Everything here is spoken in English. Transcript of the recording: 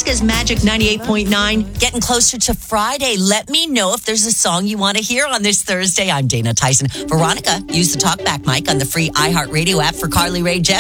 Alaska's Magic 98.9. Getting closer to Friday. Let me know if there's a song you want to hear on this Thursday. I'm Dana Tyson. Veronica, use the talkback mic on the free iHeartRadio app for Carly Rae Jepsen.